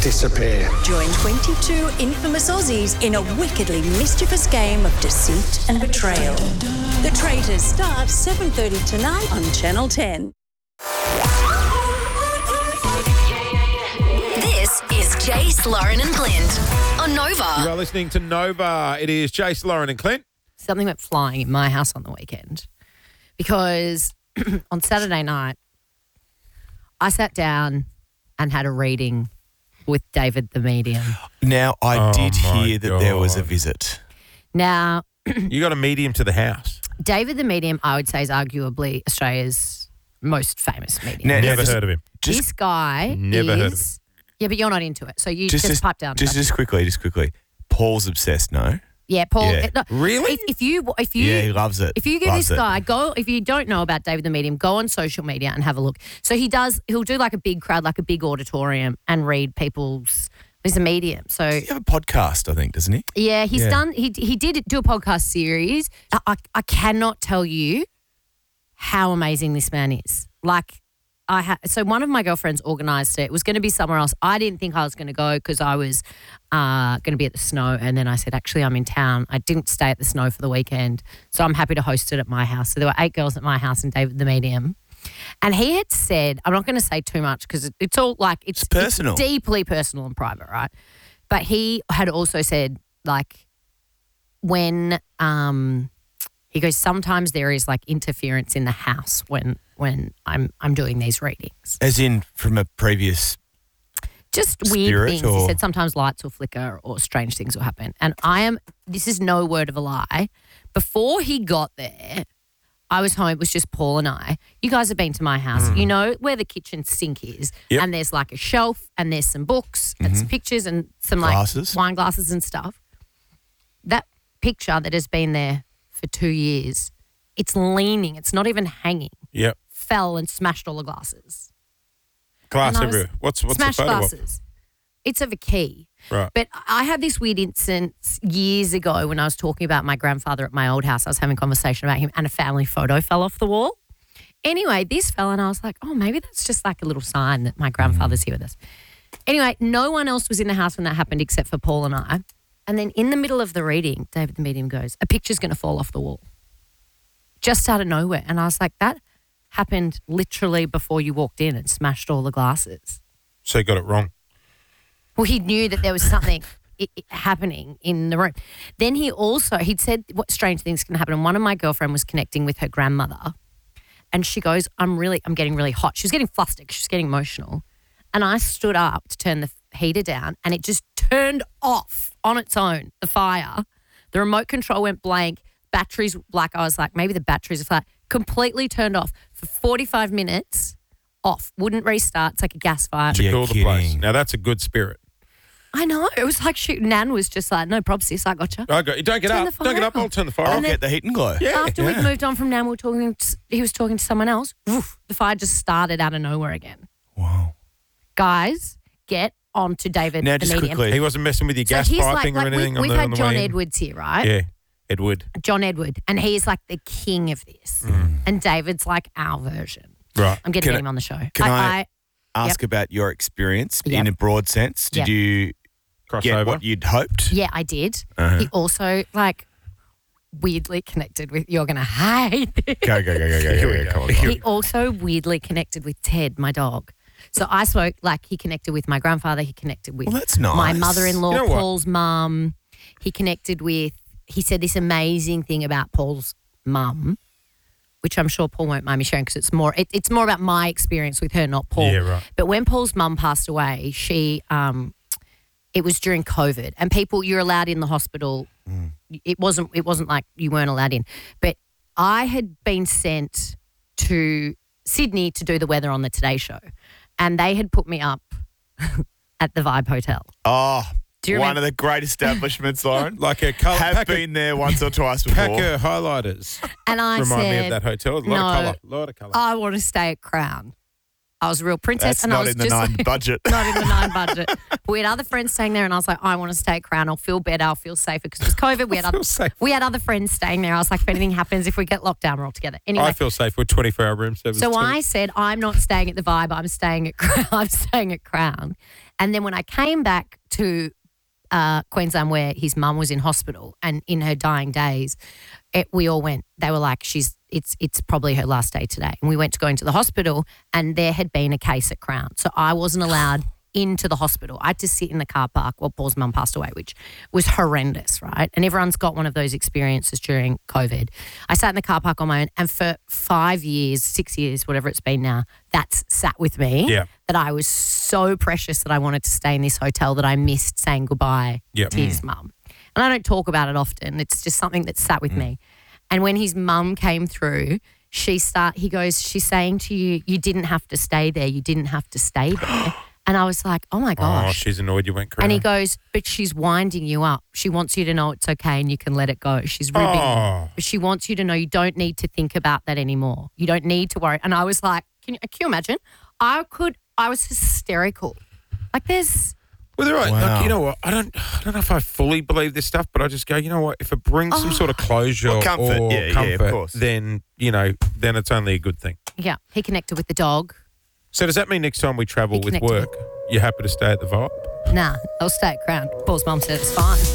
disappear. Join 22 infamous Aussies in a wickedly mischievous game of deceit and betrayal. The Traitors starts 7:30 tonight on Channel 10. This is Jace, Lauren and Clint on Nova. You are listening to Nova. It is Jace, Lauren and Clint. Something went flying in my house on the weekend because on Saturday night, I sat down and had a reading with David the medium. Now, I did my hear that there was a God. visit. Now, You got a medium to the house. David the medium, I would say, is arguably Australia's most famous medium. Now, Never just- heard of him. This guy Never heard of is... Yeah, but you're not into it, so you just pipe down. Just quickly. Paul's obsessed, no? Yeah, Paul. Yeah. Look, Really? If you Yeah, he loves it. If you give Loves this it. guy if you don't know about David the Medium, go on social media and have a look. So he'll do like a big crowd, like a big auditorium, and read people's. He's a medium, so You have a podcast, I think, doesn't he? yeah, he's Yeah. done. He did do a podcast series. I cannot tell you how amazing this man is. Like so one of my girlfriends organised it. It was going to be somewhere else. I didn't think I was going to go because I was going to be at the Snow, and then I said, actually, I'm in town. I didn't stay at the Snow for the weekend, so I'm happy to host it at my house. So there were 8 girls at my house and David the medium. And he had said, I'm not going to say too much because it's all like it's personal. It's deeply personal and private, right? But he had also said, like, when he goes, sometimes there is like interference in the house when I'm doing these readings. As in from a previous... Just weird Spirit things. He or- said sometimes lights will flicker or strange things will happen. And this is no word of a lie. Before he got there, I was home. It was just Paul and I. You guys have been to my house. You know where the kitchen sink is. Yep. And there's like a shelf and there's some books and some pictures and some Glasses. like wine glasses and stuff. That picture that has been there for 2 years, it's leaning. It's not even hanging. Yep. Fell and smashed all the glasses. Glass And I was- everywhere. What's the Smashed photo of? glasses. It's of a key. Right. But I had this weird instance years ago when I was talking about my grandfather at my old house. I was having a conversation about him and a family photo fell off the wall. Anyway, this fell and I was like, oh, maybe that's just like a little sign that my grandfather's here with us. Anyway, no one else was in the house when that happened except for Paul and I. And then in the middle of the reading, David the medium goes, a picture's going to fall off the wall. Just out of nowhere. And I was like, that happened literally before you walked in and smashed all the glasses. So you got it wrong. Well, he knew that there was something happening in the room. Then he'd said what strange things can happen. And one of my girlfriend was connecting with her grandmother. And she goes, I'm getting really hot. She was getting flustered. She was getting emotional. And I stood up to turn the heater down and it just turned off on its own, the fire. The remote control went blank. Batteries, I was like, maybe the batteries are flat. Completely turned off for 45 minutes, off. Wouldn't restart. It's like a gas fire. To You're cool the place. kidding. Now that's a good spirit. I know. It was like Nan was just like, no props, sis, I gotcha. Don't get Turn up. the Don't fire get up. on. I'll turn the fire I'll on. get the heat and glow. Yeah. After we moved on from Nan, he was talking to someone else. Woof, the fire just started out of nowhere again. Wow. Guys, get on to David Now, the just medium. quickly. He wasn't messing with your gas he's piping or anything we've on had the John way in? Edwards here, right? Yeah. Edward. John Edward. And he's like the king of this. And David's like our version. Right. I'm going to Can get I- him on the show. can I- Yep. Ask about your experience Yep. in a broad sense. Did Yep. you Cross get over. what you'd hoped? Yeah, I did. Uh-huh. He also weirdly connected with, you're going to hate this. Go. Here we go. Come on. He also weirdly connected with Ted, my dog. So I spoke, he connected with my grandfather. He connected with Well, that's nice. my mother-in-law, You know what? Paul's mum. He connected with, he said this amazing thing about Paul's mum, which I'm sure Paul won't mind me sharing because it's more about my experience with her, not Paul. Yeah, right. But when Paul's mum passed away, it was during COVID, and you're allowed in the hospital. It wasn't like you weren't allowed in. But I had been sent to Sydney to do the weather on the Today Show, and they had put me up at the Vibe Hotel. Oh, Do you one remember- of the great establishments, Lauren. Like a colour. Have been there once or twice before. Packer highlighters. And I Remind said, me of that hotel. A lot no, of colour. A lot of colour. I want to stay at Crown. I was a real princess. That's and I not was in the just 9 like, budget. Not in the 9 budget. But we had other friends staying there, and I was like, I want to stay at Crown. I'll feel better. I'll feel safer because it was COVID. We had other friends staying there. I was like, if anything happens, if we get locked down, we're all together. Anyway, I feel safe with 24-hour room service. so too. I said, I'm not staying at the Vibe. I'm staying at Crown. I'm staying at Crown. And then when I came back to Queensland, where his mum was in hospital and in her dying days, we all went. They were like, it's probably her last day today. And we went to go into the hospital, and there had been a case at Crown. So I wasn't allowed into the hospital. I had to sit in the car park while Paul's mum passed away, which was horrendous, right? And everyone's got one of those experiences during COVID. I sat in the car park on my own, and for 5 years, 6 years, whatever it's been now, that's sat with me. Yeah. That I was so precious that I wanted to stay in this hotel that I missed saying goodbye Yep. to his mum. And I don't talk about it often. It's just something that sat with me. And when his mum came through, he goes, she's saying to you, you didn't have to stay there. You didn't have to stay there. And I was like, oh my Oh, gosh. she's annoyed you went Crown. And he goes, but she's winding you up. She wants you to know it's okay and you can let it go. She's ribbing you. But she wants you to know you don't need to think about that anymore. You don't need to worry. And I was like, can you imagine? I was hysterical. Like there's... Well, they're right. Wow. Like, you know what? I don't know if I fully believe this stuff, but I just go, you know what? If it brings some sort of closure Well, comfort. or Yeah, comfort, of course. then it's only a good thing. Yeah, he connected with the dog. So does that mean next time we travel He with connected work, you're happy to stay at the Vibe? Nah, I'll stay at Crown. Paul's mum said it's fine.